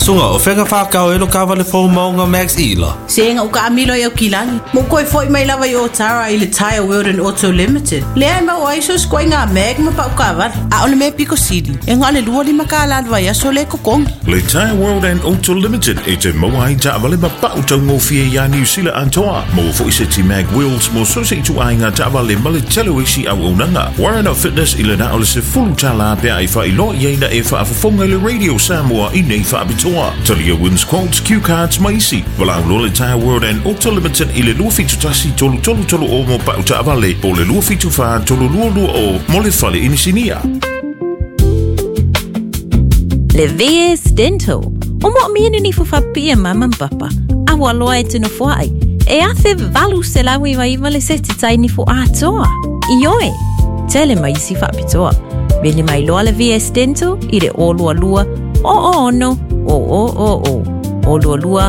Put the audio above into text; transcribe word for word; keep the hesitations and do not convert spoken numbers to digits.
Sunga o whenga whakao elo ka wale po maunga Max Ela. Senga uka amilo i au kilangi. Mo koe foi mai lava i o Tara i le Tire World and Auto Limited. Lea ma o aiso skoi ngā meg ma pa uka wale. A ole me Pico City. E ngā le lua li maka aladwa ia so le kokongi. Le Tire World and Auto Limited e te moa i ta wale ma pa utau ngō fia ia New Zealand antoa. Mo fo i se ti mag wheels mo so se tu ai ngā ta wale ma le telo isi au unanga. Warren of Fitness i le na ole se fulu tala pia i wha i lo i eina e wha afafonga le Radio Samoa i nei wha abitoa. Talia wins quotes, cue cards, maisi. Walau lo le Tire World and Auto Limited i le lua fitu tasi tolu tolu tolu o mo pa uta avale. Po le lua fitu wha tolu lua lua o mo le whale inisinia. Le V S Dental. O mo mienu ni fufapia mama mpapa. Awa loa e tino fuai. E athe valu se lawi wa iwa le seti tai ni fu atoa. Ioe. Tele mai si whapitoa. Veni mai loa le V S Dental i re o lua lua. O o no. O o o o. O lua lua.